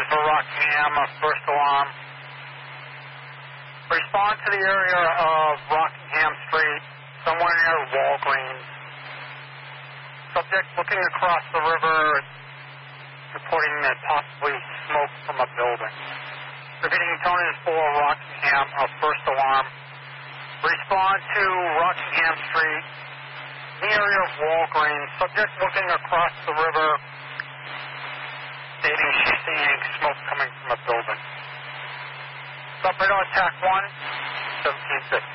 River, Rockingham, first alarm. Respond to the area of Rockingham Street, somewhere near Walgreens. Subject looking across the river, reporting that possibly smoke from a building. Repeating, tone is for Rockingham, first alarm. Respond to Rockingham Street, the area of Walgreens. Subject looking across the river, stating she's seeing smoke coming from a building. Subradar TAC 1, 1750.